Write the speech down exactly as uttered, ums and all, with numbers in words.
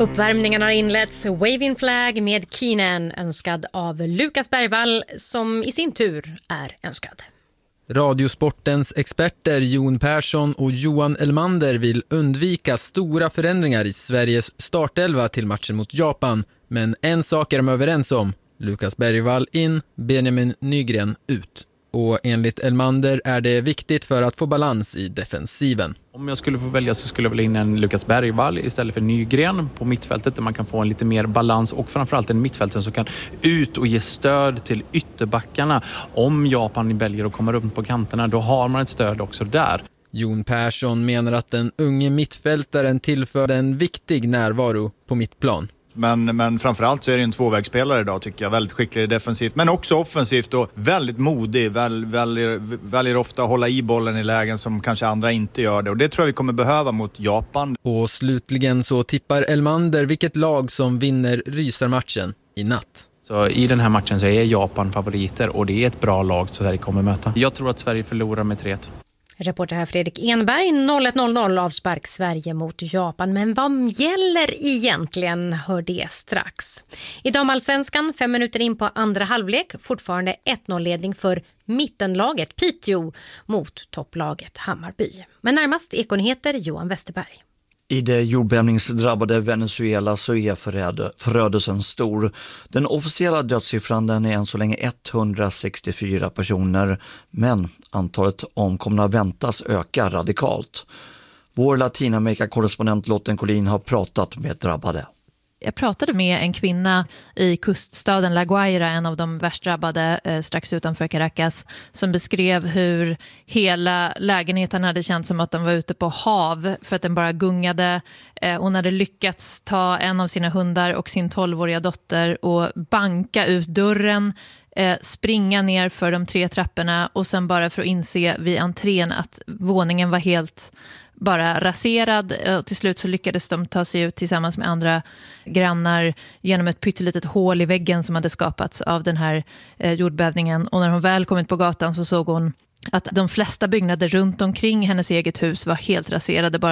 Uppvärmningen har inletts. Waving Flag med Keenan, önskad av Lukas Bergvall, som i sin tur är önskad. Radiosportens experter Jon Persson och Johan Elmander vill undvika stora förändringar i Sveriges startelva till matchen mot Japan. Men en sak är de överens om. Lukas Bergvall in, Benjamin Nygren ut. Och enligt Elmander är det viktigt för att få balans i defensiven. Om jag skulle få välja så skulle jag vilja in en Lukas Bergvall istället för Nygren på mittfältet, där man kan få en lite mer balans och framförallt en mittfältare som kan ut och ge stöd till ytterbackarna. Om Japan väljer att komma runt på kanterna, då har man ett stöd också där. Jon Persson menar att den unge mittfältaren tillför en viktig närvaro på mittplan. Men, men framförallt så är det en tvåvägsspelare idag, tycker jag. Väldigt skicklig defensivt, men också offensivt och väldigt modig. Väl, väljer, väljer ofta att hålla i bollen i lägen som kanske andra inte gör det. Och det tror jag vi kommer behöva mot Japan. Och slutligen så tippar Elmander vilket lag som vinner rysarmatchen i natt. Så i den här matchen så är Japan favoriter och det är ett bra lag så Sverige kommer möta. Jag tror att Sverige förlorar med tre ett. Reporter här Fredrik Enberg, noll ett noll noll avspark Sverige mot Japan. Men vad gäller egentligen, hör det strax. I damallsvenskan, fem minuter in på andra halvlek, fortfarande ett noll-ledning för mittenlaget Piteå mot topplaget Hammarby. Men närmast Ekonyheter Johan Westerberg. I det jordbävningsdrabbade Venezuela så är förödelsen stor. Den officiella dödssiffran den är än så länge etthundrasextiofyra personer, men antalet omkomna väntas öka radikalt. Vår Latinamerika-korrespondent Lotten Collin har pratat med drabbade. Jag pratade med en kvinna i kuststaden La Guaira, en av de värst drabbade eh, strax utanför Caracas, som beskrev hur hela lägenheten hade känt som att de var ute på hav för att den bara gungade. Eh, hon hade lyckats ta en av sina hundar och sin tolvåriga dotter och banka ut dörren, eh, springa ner för de tre trapporna och sen bara för att inse vid entrén att våningen var helt bara raserad, och till slut så lyckades de ta sig ut tillsammans med andra grannar genom ett pyttelitet hål i väggen som hade skapats av den här eh, jordbävningen. Och när hon väl kom ut på gatan så såg hon att de flesta byggnader runt omkring hennes eget hus var helt raserade. Bara